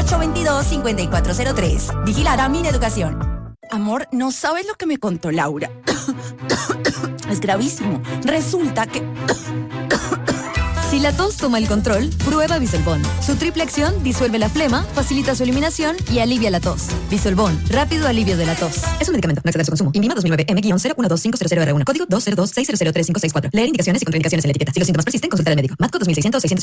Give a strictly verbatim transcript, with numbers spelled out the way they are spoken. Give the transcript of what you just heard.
ocho dos dos, cinco cuatro cero tres. Vigilada Mineducación. Amor, no sabes lo que me contó Laura. Es gravísimo. Resulta que... Si la tos toma el control, prueba Bisolbón. Su triple acción disuelve la flema, facilita su eliminación y alivia la tos. Bisolbón, rápido alivio de la tos. Es un medicamento, no exceder su consumo. INVIMA dos mil nueve M cero uno dos cinco cero cero R uno. Código dos cero dos seis cero cero tres cinco seis cuatro. Leer indicaciones y contraindicaciones en la etiqueta. Si los síntomas persisten, consultar al médico. Matco dos mil seiscientos, seiscientos